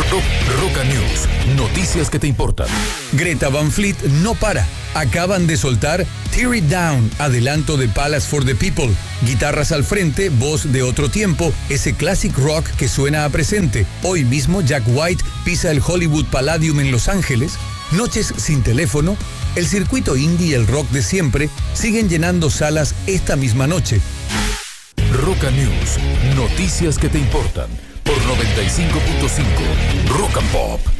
Roca News, noticias que te importan. Greta Van Fleet no para. Acaban de soltar Tear It Down, adelanto de Palace for the People. Guitarras al frente, voz de otro tiempo, ese classic rock que suena a presente. Hoy mismo Jack White pisa el Hollywood Palladium en Los Ángeles. Noches sin teléfono. El circuito indie y el rock de siempre siguen llenando salas esta misma noche. Roca News, noticias que te importan. Por 95.5 Rock and Pop.